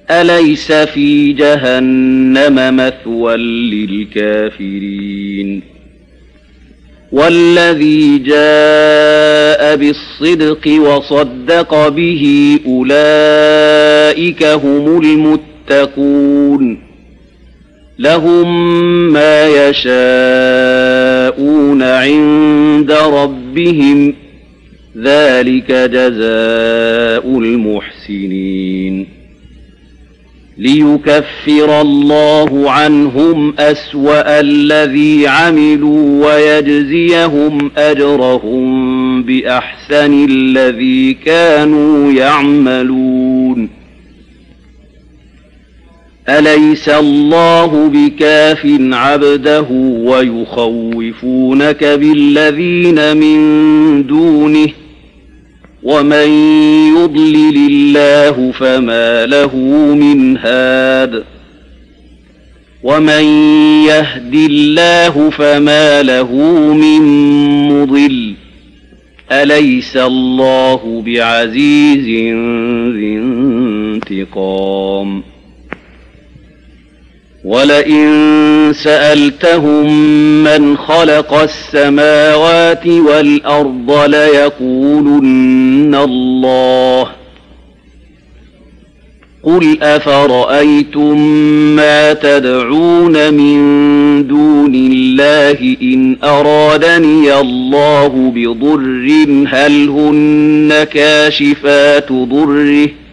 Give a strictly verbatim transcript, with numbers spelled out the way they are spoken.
أليس في جهنم مثوى للكافرين والذي جاء بالصدق وصدق به أولئك هم المتقون لهم ما يشاءون عند ربهم ذلك جزاء المحسنين ليكفر الله عنهم أسوأ الذي عملوا ويجزيهم أجرهم بأحسن الذي كانوا يعملون أليس الله بكاف عبده ويخوفونك بالذين من دونه ومن يضلل الله فما له من هاد ومن يهد الله فما له من مضل أليس الله بعزيز ذي انتقام ولئن سألتهم من خلق السماوات والأرض ليقولن الله قل أفرأيتم ما تدعون من دون الله إن أرادني الله بضر هل هن كاشفات ضره